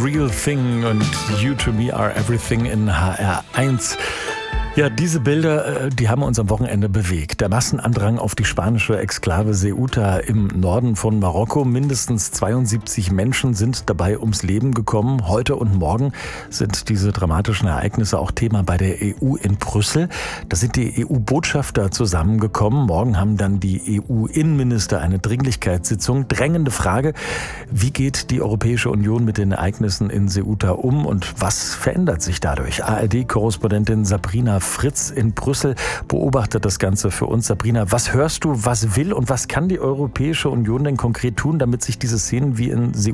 Real Thing und You to Me Are Everything in HR1. Ja, diese Bilder, die haben uns am Wochenende bewegt. Der Massenandrang auf die spanische Exklave Ceuta im Norden von Marokko. Mindestens 72 Menschen sind dabei ums Leben gekommen. Heute und morgen sind diese dramatischen Ereignisse auch Thema bei der EU in Brüssel. Da sind die EU-Botschafter zusammengekommen. Morgen haben dann die EU-Innenminister eine Dringlichkeitssitzung. Drängende Frage, wie geht die Europäische Union mit den Ereignissen in Ceuta um und was verändert sich dadurch? ARD-Korrespondentin Sabrina Fritz in Brüssel beobachtet das Ganze für uns. Sabrina, was hörst du, was will und was kann die Europäische Union denn konkret tun, damit sich diese Szenen wie in Ceuta